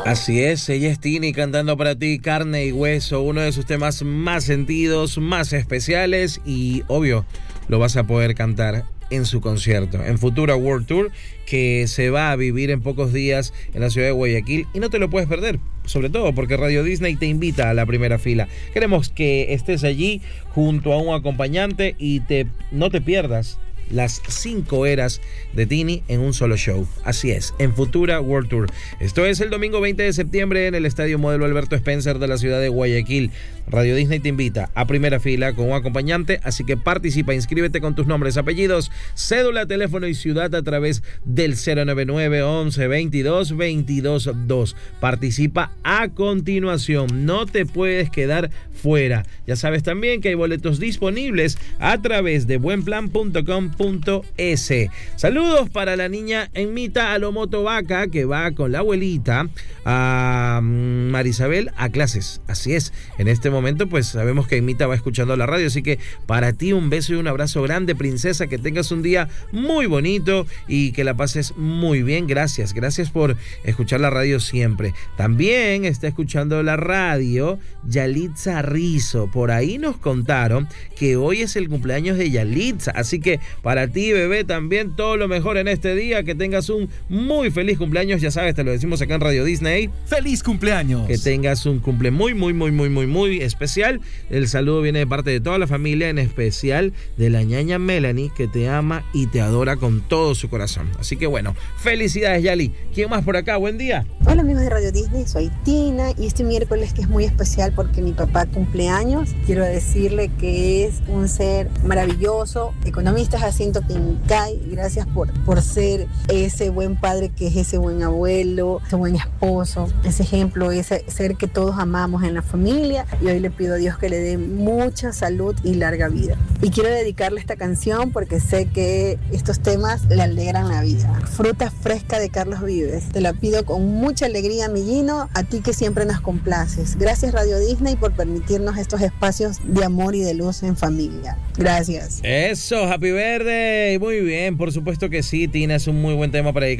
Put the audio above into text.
Así es, ella es Tini cantando para ti Carne y Hueso, uno de sus temas más sentidos, más especiales y obvio lo vas a poder cantar en su concierto, en Futura World Tour, que se va a vivir en pocos días en la ciudad de Guayaquil y no te lo puedes perder, sobre todo porque Radio Disney te invita a la primera fila. Queremos que estés allí junto a un acompañante y no te pierdas las 5 eras de Tini en un solo show. Así es, en Futura World Tour. Esto es el domingo 20 de septiembre en el Estadio Modelo Alberto Spencer de la ciudad de Guayaquil. Radio Disney te invita a primera fila con un acompañante, así que participa, inscríbete con tus nombres, apellidos, cédula, teléfono y ciudad a través del 099 11 22 22 2. Participa a continuación, no te puedes quedar fuera. Ya sabes también que hay boletos disponibles a través de buenplan.com.es. Saludos para la niña Enmita Alomoto Vaca, que va con la abuelita a Marisabel a clases. Así es, en este momento pues sabemos que Enmita va escuchando la radio, así que para ti un beso y un abrazo grande, princesa, que tengas un día muy bonito y que la pases muy bien. Gracias por escuchar la radio siempre. También está escuchando la radio Yalitza Rizo. Por ahí nos contaron que hoy es el cumpleaños de Yalitza, así que para ti, bebé, también todo lo mejor en este día, que tengas un muy feliz cumpleaños. Ya sabes, te lo decimos acá en Radio Disney. ¡Feliz cumpleaños! Que tengas un cumple muy especial. El saludo viene de parte de toda la familia, en especial de la ñaña Melanie, que te ama y te adora con todo su corazón. Así que bueno, felicidades, Yali. ¿Quién más por acá? Buen día. Hola amigos de Radio Disney, soy Tina y este miércoles, que es muy especial porque mi papá cumpleaños, quiero decirle que es un ser maravilloso, economista Jacinto Pincay. Gracias por ser ese buen padre, que es ese buen abuelo, ese buen esposo, ese ejemplo, ese ser que todos amamos en la familia, y hoy le pido a Dios que le dé mucha salud y larga vida. Y quiero dedicarle esta canción porque sé que estos temas le alegran la vida. Fruta Fresca de Carlos Vives. Te la pido con mucha alegría, mi Gino, a ti que siempre nos complaces. Gracias Radio Disney por permitirnos estos espacios de amor y de luz en familia. Gracias. Eso, Happy Birthday. Muy bien, por supuesto que sí, Tina, es un muy buen tema para dedicar.